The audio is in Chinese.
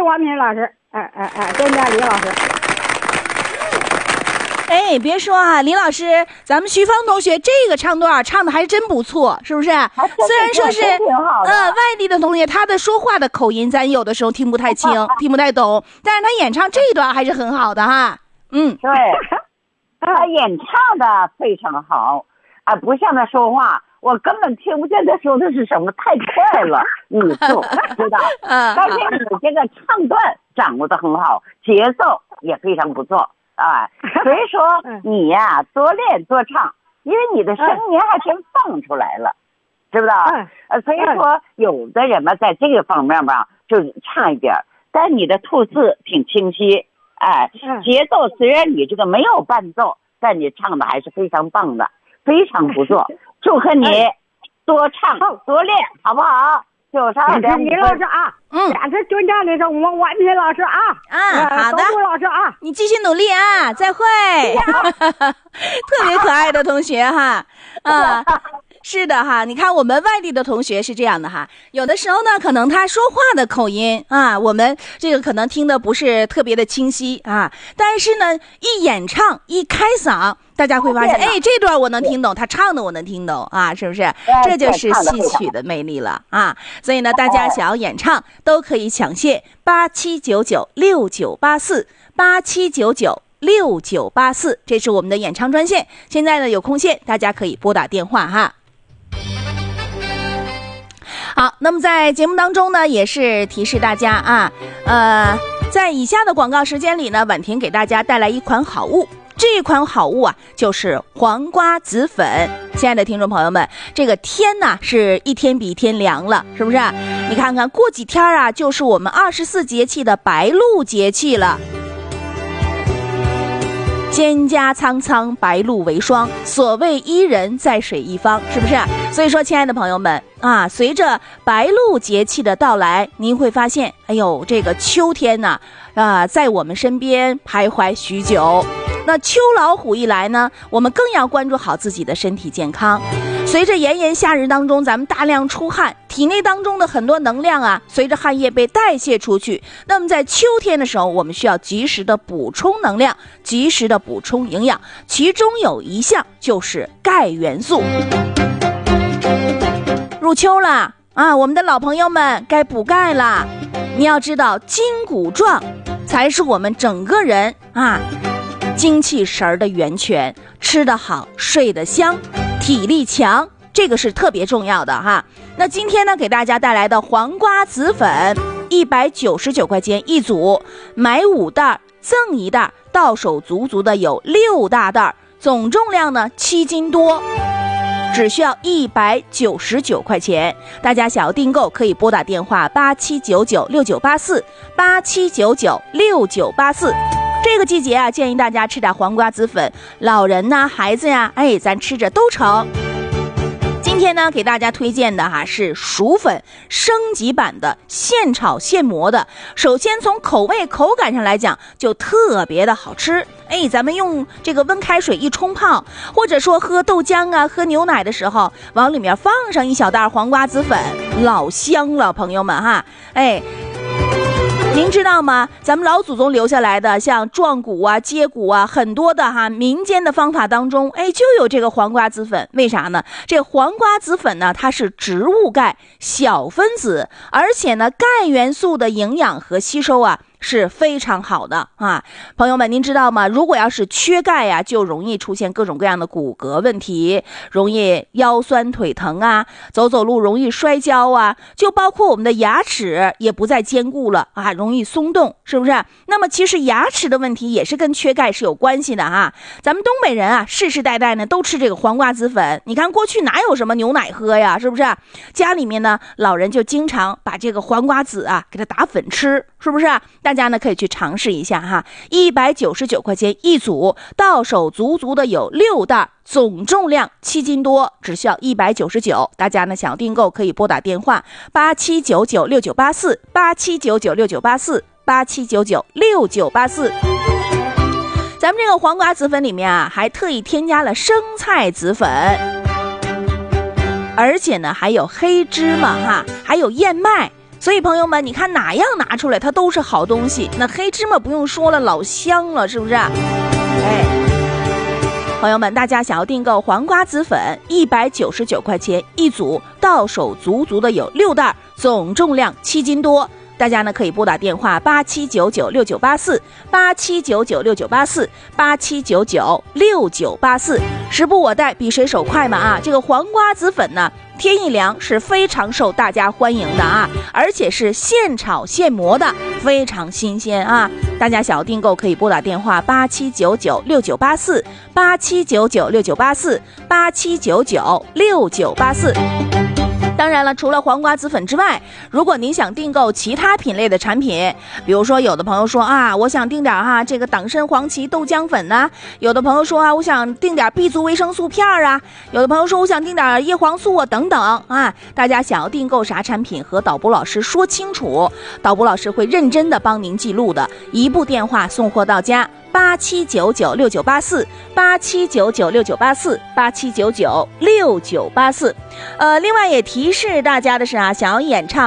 王平老师，专家李老师。 哎，别说啊，李老师，咱们徐芳同学这个唱段唱的还真不错，是不是？虽然说是外地的同学，他的说话的口音咱有的时候听不太清，听不太懂，但是他演唱这一段还是很好的哈。 对，他演唱的非常好啊，不像他说话，我根本听不见他说的是什么，太快了，语速知道。但是你这个唱段掌握的很好，节奏也非常不错。所以说你呀，多练多唱，因为你的声音还真放出来了，知不知道？所以说有的人嘛，在这个方面吧，就差一点，但你的吐字挺清晰，节奏虽然你这个没有伴奏，但你唱的还是非常棒的，非常不错。祝贺你多唱多练，好不好？92点5分。 李老师啊，感谢专家的是我王平老师啊， 好的， 老师啊， 你继续努力啊，再会。特别可爱的同学哈，是的哈，你看我们外地的同学是这样的哈，有的时候呢，可能他说话的口音我们这个可能听的不是特别的清晰但是呢，一演唱一开嗓，大家会发现，这段我能听懂，他唱的我能听懂是不是？这就是戏曲的魅力了所以呢，大家想要演唱都可以抢线87996984，87996984，这是我们的演唱专线。现在呢有空线，大家可以拨打电话哈。好，那么在节目当中呢，也是提示大家在以下的广告时间里呢，婉婷给大家带来一款好物。这款好物就是黄瓜子粉。亲爱的听众朋友们，这个天呢是一天比一天凉了，是不是？你看看过几天就是我们24节气的白露节气了。蒹葭苍苍，白露为霜，所谓伊人，在水一方，是不是？所以说，亲爱的朋友们随着白露节气的到来，您会发现，这个秋天呢在我们身边徘徊许久。那秋老虎一来呢，我们更要关注好自己的身体健康。随着炎炎夏日当中，咱们大量出汗，体内当中的很多能量随着汗液被代谢出去。那么在秋天的时候，我们需要及时的补充能量，及时的补充营养，其中有一项就是钙元素。入秋了我们的老朋友们该补钙了。你要知道，筋骨壮才是我们整个人精气神的源泉，吃得好，睡得香，体力强，这个是特别重要的哈。那今天呢，给大家带来的黄瓜子粉199块钱一组，买5袋赠1袋，到手足足的有6大袋，总重量呢7斤多，只需要199块钱。大家想要订购可以拨打电话87996984，87996984。这个季节建议大家吃点黄瓜子粉，老人孩子咱吃着都成。今天呢，给大家推荐的是薯粉升级版的，现炒现磨的。首先从口味口感上来讲，就特别的好吃。咱们用这个温开水一冲泡，或者说喝豆浆喝牛奶的时候，往里面放上一小袋黄瓜子粉，老香了，朋友们您知道吗？咱们老祖宗留下来的像壮骨接骨很多的民间的方法当中，就有这个黄瓜子粉。为啥呢？这黄瓜子粉呢，它是植物钙小分子，而且呢，钙元素的营养和吸收是非常好的朋友们，您知道吗？如果要是缺钙就容易出现各种各样的骨骼问题，容易腰酸腿疼走走路容易摔跤就包括我们的牙齿也不再坚固了容易松动，是不是？那么其实牙齿的问题也是跟缺钙是有关系的咱们东北人世世代代呢都吃这个黄瓜子粉。你看过去哪有什么牛奶喝呀，是不是？家里面呢老人就经常把这个黄瓜子给它打粉吃，是不是？大家呢可以去尝试一下199块钱一组，到手足足的有6袋，总重量7斤多，只需要199。大家呢想要订购可以拨打电话87996984， 87996984， 87996984。咱们这个黄瓜子粉里面还特意添加了生菜子粉，而且呢还有黑芝麻还有燕麦所以朋友们，你看哪样拿出来它都是好东西。那黑芝麻不用说了，老香了，是不是？朋友们，大家想要订购黄瓜子粉199块钱一组，到手足足的有6袋，总重量7斤多。大家呢可以拨打电话87996984，87996984，87996984，时不我待，比谁手快嘛啊！这个黄瓜子粉呢，天一凉是非常受大家欢迎的啊，而且是现炒现磨的，非常新鲜啊！大家想要订购可以拨打电话87996984，87996984，87996984。当然了，除了黄瓜子粉之外，如果您想订购其他品类的产品，比如说有的朋友说啊，我想订点这个党参黄芪豆浆粉呢，有的朋友说啊，我想订点 B 族维生素片啊，有的朋友说我想订点叶黄素啊等等啊，大家想要订购啥产品和导播老师说清楚，导播老师会认真的帮您记录的，一部电话送货到家。87996984，87996984，87996984。另外也提示大家的是啊，想要演唱